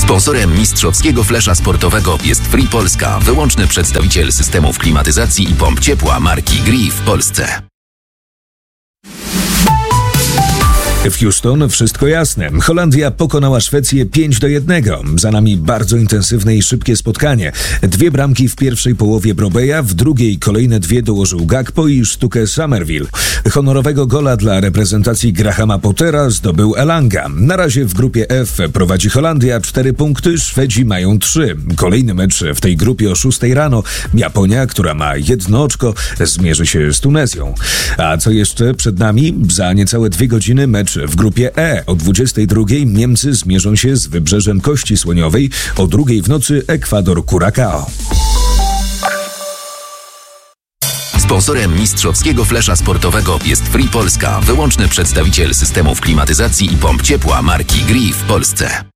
Sponsorem mistrzowskiego flesza sportowego jest Free Polska, wyłączny przedstawiciel systemów klimatyzacji i pomp ciepła marki Gree w Polsce. W Houston wszystko jasne. Holandia pokonała Szwecję 5-1. Za nami bardzo intensywne i szybkie spotkanie. 2 bramki w pierwszej połowie Brobeya, w drugiej kolejne 2 dołożył Gakpo i sztukę Summerville. Honorowego gola dla reprezentacji Grahama Pottera zdobył Elanga. Na razie w grupie F prowadzi Holandia 4 punkty, Szwedzi mają 3. Kolejny mecz w tej grupie o 6 rano. Japonia, która ma 1 oczko, zmierzy się z Tunezją. A co jeszcze przed nami? Za niecałe 2 godziny mecz w grupie E. O 22 Niemcy zmierzą się z Wybrzeżem Kości Słoniowej, o 2 w nocy Ekwador Curacao. Sponsorem mistrzowskiego flesza sportowego jest Free Polska, wyłączny przedstawiciel systemów klimatyzacji i pomp ciepła marki Gree w Polsce.